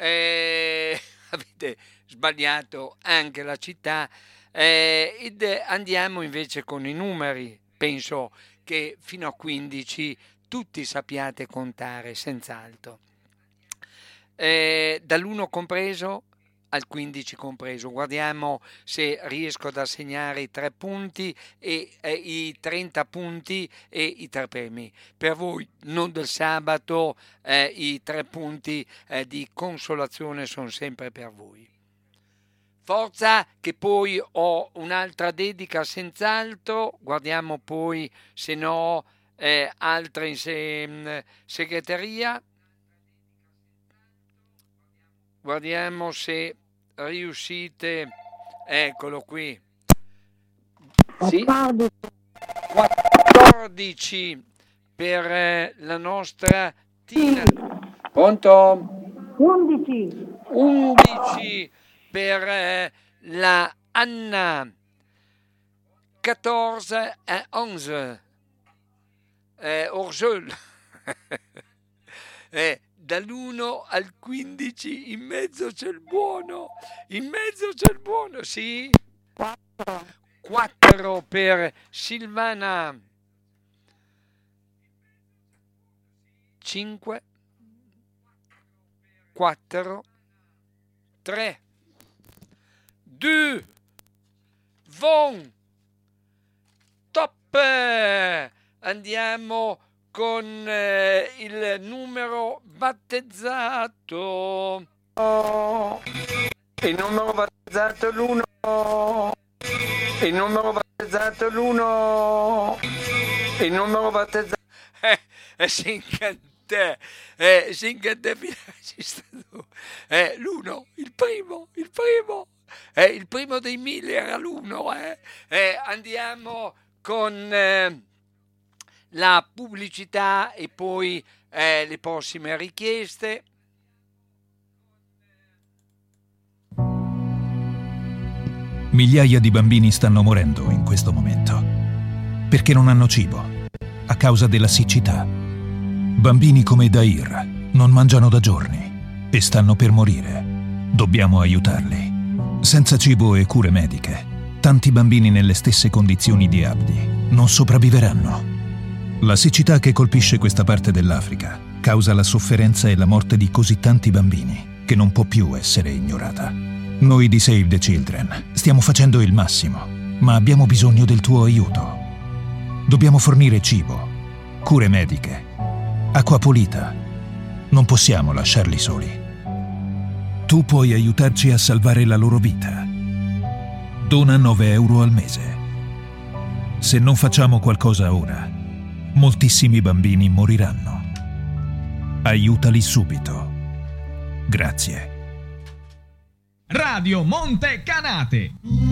avete sbagliato anche la città, ed andiamo invece con i numeri. Penso che fino a 15 tutti sappiate contare senz'altro. Dall'1 compreso al 15 compreso. Guardiamo se riesco ad assegnare i 3 punti e i 30 punti e i 3 premi. Per voi, non del sabato, i 3 punti di consolazione sono sempre per voi. Forza, che poi ho un'altra dedica senz'altro. Guardiamo poi se no altre in segreteria. Guardiamo se riuscite. Eccolo qui. Sì. 14 per la nostra Tina. Pronto? 11 per la Anna. 14 e 11 Orgeul. Dall'1 al 15 in mezzo c'è il buono, sì? 4 per Silvana. 5 4 3 2 Von top. Andiamo con il numero battezzato. Il numero battezzato l'1. Il numero battezzato l'1. Il numero battezzato l'1, il primo dei 1000 era l'1. Andiamo con la pubblicità e poi le prossime richieste. Migliaia di bambini stanno morendo in questo momento perché non hanno cibo a causa della siccità. Bambini come Dair non mangiano da giorni e stanno per morire. Dobbiamo aiutarli. Senza cibo e cure mediche, tanti bambini nelle stesse condizioni di Abdi non sopravviveranno. La siccità che colpisce questa parte dell'Africa causa la sofferenza e la morte di così tanti bambini che non può più essere ignorata. Noi di Save the Children stiamo facendo il massimo, ma abbiamo bisogno del tuo aiuto. Dobbiamo fornire cibo, cure mediche, acqua pulita. Non possiamo lasciarli soli. Tu puoi aiutarci a salvare la loro vita. Dona 9 euro al mese. Se non facciamo qualcosa ora, moltissimi bambini moriranno. Aiutali subito. Grazie. Radio Monte Canate.